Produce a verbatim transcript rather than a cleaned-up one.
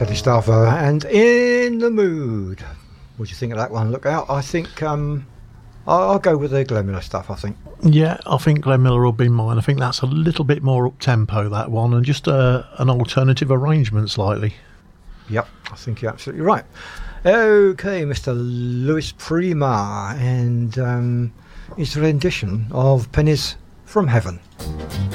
Teddy Stauffer and In the Mood. What do you think of that one? Look out. I think um, I'll, I'll go with the Glenn Miller stuff, I think. Yeah, I think Glenn Miller will be mine. I think that's a little bit more up-tempo, that one, and just uh, an alternative arrangement slightly. Yep, I think you're absolutely right. Okay, Mister Louis Prima and um, his rendition of Pennies from Heaven.